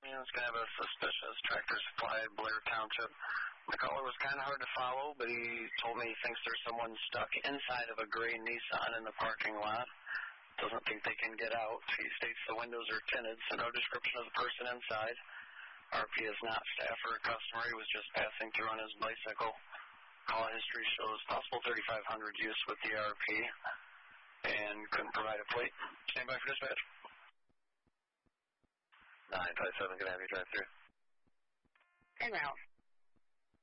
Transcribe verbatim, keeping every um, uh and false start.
You know, it's kind of a suspicious Tractor Supply, Blair Township. The caller was kind of hard to follow, but he told me he thinks there's someone stuck inside of a gray Nissan in the parking lot. Doesn't think they can get out. He states the windows are tinted, so no description of the person inside. R P is not staff or a customer. He was just passing through on his bicycle. Call history shows possible thirty-five hundred use with the R P and couldn't provide a plate. Stand by for dispatch. nine five seven, can I have you drive through? Hey, Ralph.